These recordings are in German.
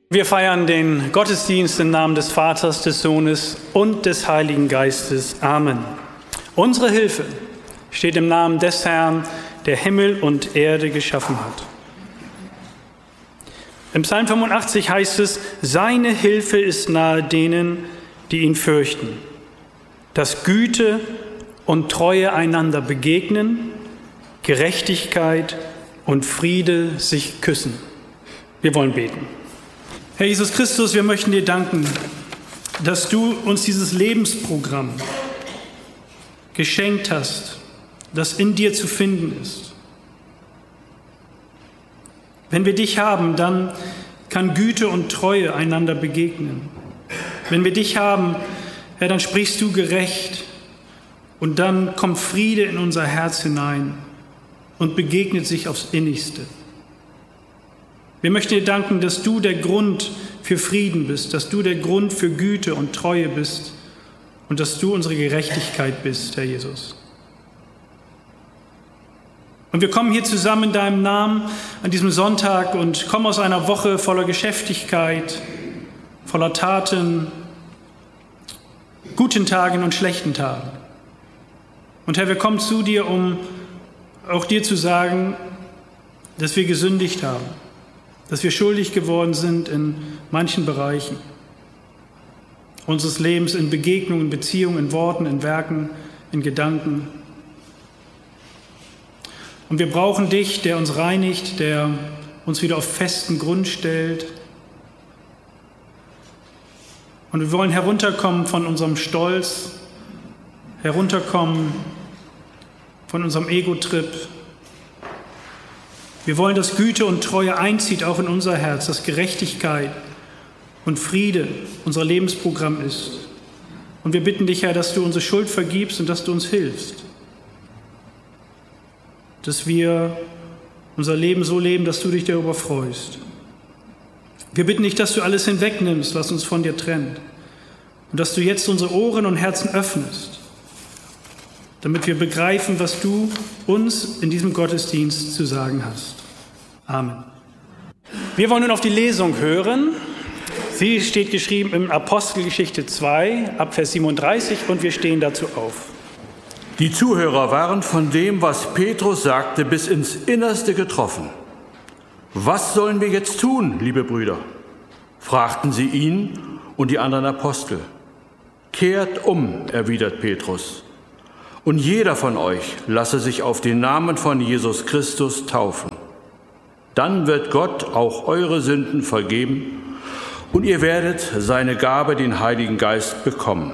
Wir feiern den Gottesdienst im Namen des Vaters, des Sohnes und des Heiligen Geistes. Amen. Unsere Hilfe steht im Namen des Herrn, der Himmel und Erde geschaffen hat. Im Psalm 85 heißt es, seine Hilfe ist nahe denen, die ihn fürchten, dass Güte und Treue einander begegnen, Gerechtigkeit und Friede sich küssen. Wir wollen beten. Herr Jesus Christus, wir möchten dir danken, dass du uns dieses Lebensprogramm geschenkt hast, das in dir zu finden ist. Wenn wir dich haben, dann kann Güte und Treue einander begegnen. Wenn wir dich haben, Herr, dann sprichst du gerecht und dann kommt Friede in unser Herz hinein und begegnet sich aufs Innigste. Wir möchten dir danken, dass du der Grund für Frieden bist, dass du der Grund für Güte und Treue bist und dass du unsere Gerechtigkeit bist, Herr Jesus. Und wir kommen hier zusammen in deinem Namen an diesem Sonntag und kommen aus einer Woche voller Geschäftigkeit, voller Taten, guten Tagen und schlechten Tagen. Und Herr, wir kommen zu dir, um auch dir zu sagen, dass wir gesündigt haben, dass wir schuldig geworden sind in manchen Bereichen unseres Lebens, in Begegnungen, in Beziehungen, in Worten, in Werken, in Gedanken. Und wir brauchen dich, der uns reinigt, der uns wieder auf festen Grund stellt. Und wir wollen herunterkommen von unserem Stolz, herunterkommen von unserem Ego-Trip. Wir wollen, dass Güte und Treue einzieht, auch in unser Herz, dass Gerechtigkeit und Friede unser Lebensprogramm ist. Und wir bitten dich, Herr, dass du unsere Schuld vergibst und dass du uns hilfst. Dass wir unser Leben so leben, dass du dich darüber freust. Wir bitten dich, dass du alles hinwegnimmst, was uns von dir trennt. Und dass du jetzt unsere Ohren und Herzen öffnest, damit wir begreifen, was du uns in diesem Gottesdienst zu sagen hast. Amen. Wir wollen nun auf die Lesung hören. Sie steht geschrieben in Apostelgeschichte 2, ab Vers 37, und wir stehen dazu auf. Die Zuhörer waren von dem, was Petrus sagte, bis ins Innerste getroffen. Was sollen wir jetzt tun, liebe Brüder? Fragten sie ihn und die anderen Apostel. Kehrt um, erwidert Petrus. Und jeder von euch lasse sich auf den Namen von Jesus Christus taufen. Dann wird Gott auch eure Sünden vergeben und ihr werdet seine Gabe, den Heiligen Geist, bekommen.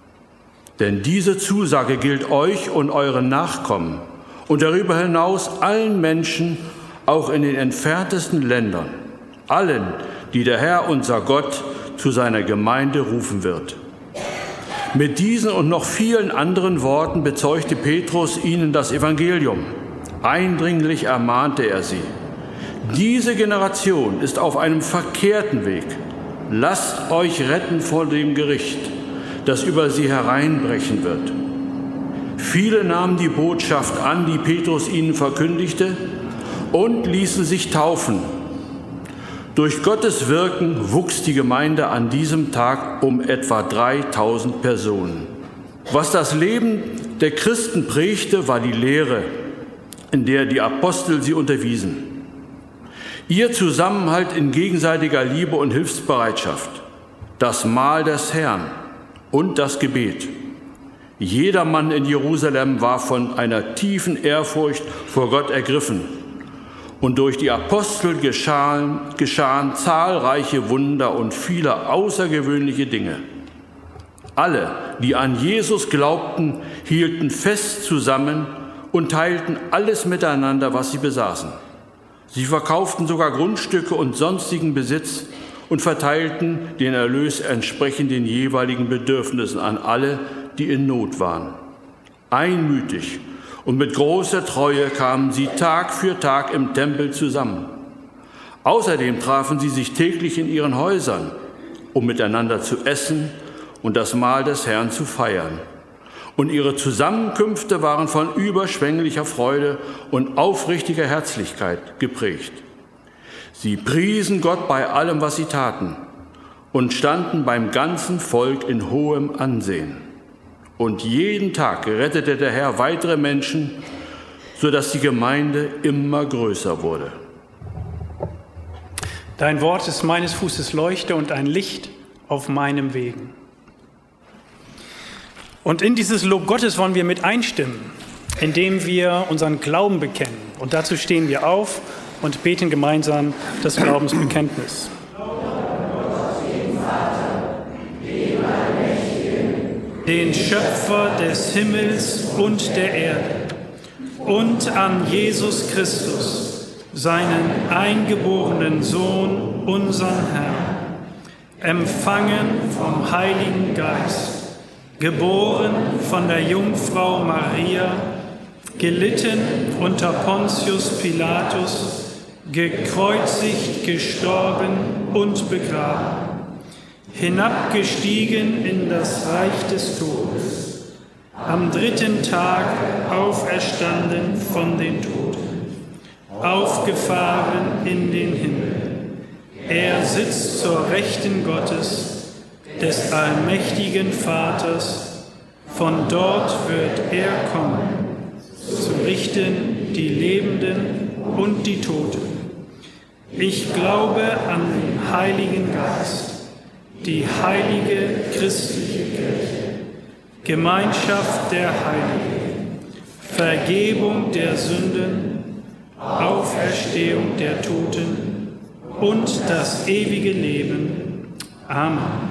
Denn diese Zusage gilt euch und euren Nachkommen und darüber hinaus allen Menschen, auch in den entferntesten Ländern, allen, die der Herr, unser Gott, zu seiner Gemeinde rufen wird. Mit diesen und noch vielen anderen Worten bezeugte Petrus ihnen das Evangelium. Eindringlich ermahnte er sie. Diese Generation ist auf einem verkehrten Weg. Lasst euch retten vor dem Gericht, das über sie hereinbrechen wird. Viele nahmen die Botschaft an, die Petrus ihnen verkündigte, und ließen sich taufen. Durch Gottes Wirken wuchs die Gemeinde an diesem Tag um etwa 3000 Personen. Was das Leben der Christen prägte, war die Lehre, in der die Apostel sie unterwiesen. Ihr Zusammenhalt in gegenseitiger Liebe und Hilfsbereitschaft, das Mahl des Herrn und das Gebet. Jedermann in Jerusalem war von einer tiefen Ehrfurcht vor Gott ergriffen. Und durch die Apostel geschahen zahlreiche Wunder und viele außergewöhnliche Dinge. Alle, die an Jesus glaubten, hielten fest zusammen und teilten alles miteinander, was sie besaßen. Sie verkauften sogar Grundstücke und sonstigen Besitz und verteilten den Erlös entsprechend den jeweiligen Bedürfnissen an alle, die in Not waren. Einmütig und mit großer Treue kamen sie Tag für Tag im Tempel zusammen. Außerdem trafen sie sich täglich in ihren Häusern, um miteinander zu essen und das Mahl des Herrn zu feiern. Und ihre Zusammenkünfte waren von überschwänglicher Freude und aufrichtiger Herzlichkeit geprägt. Sie priesen Gott bei allem, was sie taten, und standen beim ganzen Volk in hohem Ansehen. Und jeden Tag rettete der Herr weitere Menschen, sodass die Gemeinde immer größer wurde. Dein Wort ist meines Fußes Leuchte und ein Licht auf meinem Wegen. Und in dieses Lob Gottes wollen wir mit einstimmen, indem wir unseren Glauben bekennen. Und dazu stehen wir auf und beten gemeinsam das Glaubensbekenntnis. Den Schöpfer des Himmels und der Erde und an Jesus Christus, seinen eingeborenen Sohn, unseren Herrn, empfangen vom Heiligen Geist, geboren von der Jungfrau Maria, gelitten unter Pontius Pilatus, gekreuzigt, gestorben und begraben, hinabgestiegen in das Reich des Todes, am dritten Tag auferstanden von den Toten, aufgefahren in den Himmel. Er sitzt zur Rechten Gottes, des allmächtigen Vaters. Von dort wird er kommen, zu richten die Lebenden und die Toten. Ich glaube an den Heiligen Geist, die heilige christliche Kirche, Gemeinschaft der Heiligen, Vergebung der Sünden, Auferstehung der Toten und das ewige Leben. Amen.